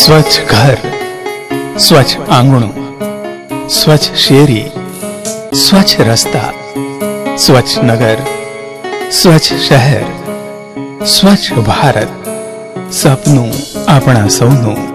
સ્વચ્છ ઘર, સ્વચ્છ આંગણું, સ્વચ્છ શેરી, સ્વચ્છ રસ્તા, સ્વચ્છ નગર, સ્વચ્છ શહેર, સ્વચ્છ ભારત, સપનું આપણા સૌનું.